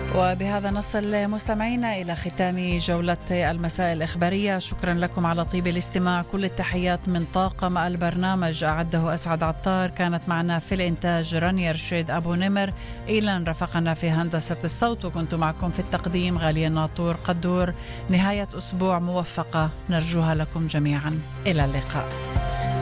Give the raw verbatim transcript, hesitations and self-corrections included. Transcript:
وبهذا نصل مستمعينا إلى ختام جولة المساء الإخبارية. شكرا لكم على طيب الاستماع. كل التحيات من طاقم البرنامج، أعده أسعد عطار، كانت معنا في الإنتاج رانيا رشيد أبو نمر، إيلان رفقنا في هندسة الصوت، وكنت معكم في التقديم غالية ناطور قدور. نهاية أسبوع موفقة نرجوها لكم جميعا، إلى اللقاء.